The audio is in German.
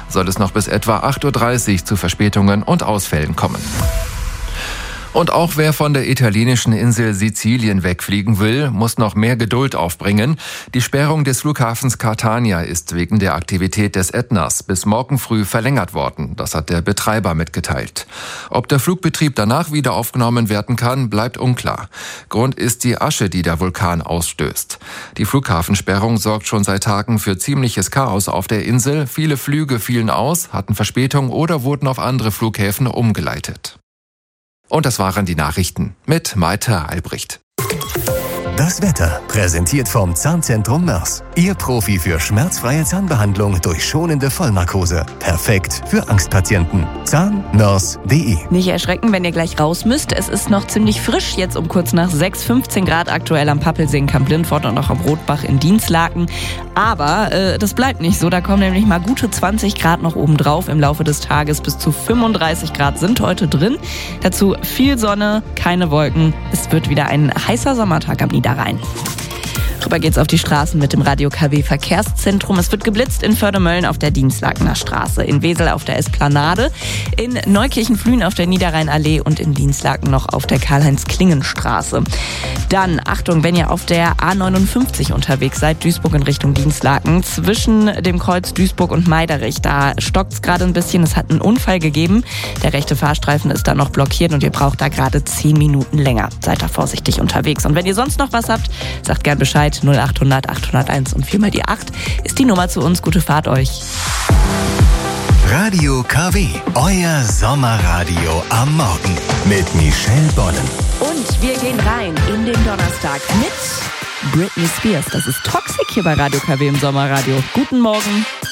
soll es noch bis etwa 8.30 Uhr zu Verspätungen und Ausfällen kommen. Und auch wer von der italienischen Insel Sizilien wegfliegen will, muss noch mehr Geduld aufbringen. Die Sperrung des Flughafens Catania ist wegen der Aktivität des Ätnas bis morgen früh verlängert worden. Das hat der Betreiber mitgeteilt. Ob der Flugbetrieb danach wieder aufgenommen werden kann, bleibt unklar. Grund ist die Asche, die der Vulkan ausstößt. Die Flughafensperrung sorgt schon seit Tagen für ziemliches Chaos auf der Insel. Viele Flüge fielen aus, hatten Verspätung oder wurden auf andere Flughäfen umgeleitet. Und das waren die Nachrichten mit Maite Albrecht. Das Wetter, präsentiert vom Zahnzentrum Mörs. Ihr Profi für schmerzfreie Zahnbehandlung durch schonende Vollnarkose. Perfekt für Angstpatienten. zahnmörs.de. Nicht erschrecken, wenn ihr gleich raus müsst. Es ist noch ziemlich frisch, jetzt um kurz nach 6, 15 Grad aktuell am Pappelsee in Kamp-Lindfort und auch am Rotbach in Dinslaken. Aber das bleibt nicht so. Da kommen nämlich mal gute 20 Grad noch oben drauf im Laufe des Tages. Bis zu 35 Grad sind heute drin. Dazu viel Sonne, keine Wolken. Es wird wieder ein heißer Sommertag am Niederrhein. Rüber geht's auf die Straßen mit dem Radio KW Verkehrszentrum. Es wird geblitzt in Fördermölln auf der Dienstlakener Straße, in Wesel auf der Esplanade, in Neukirchen-Flühen auf der Niederrheinallee und in Dienstlaken noch auf der Karl-Heinz-Klingen-Straße. Dann, Achtung, wenn ihr auf der A59 unterwegs seid, Duisburg in Richtung Dienstlaken, zwischen dem Kreuz Duisburg und Meiderich, da stockt's gerade ein bisschen, es hat einen Unfall gegeben. Der rechte Fahrstreifen ist da noch blockiert und ihr braucht da gerade 10 Minuten länger. Seid da vorsichtig unterwegs. Und wenn ihr sonst noch was habt, sagt gern Bescheid. 0800 801 und 4 mal die 8 ist die Nummer zu uns. Gute Fahrt euch. Radio KW, euer Sommerradio am Morgen mit Michelle Bollen. Und wir gehen rein in den Donnerstag mit Britney Spears. Das ist Toxic hier bei Radio KW im Sommerradio. Guten Morgen.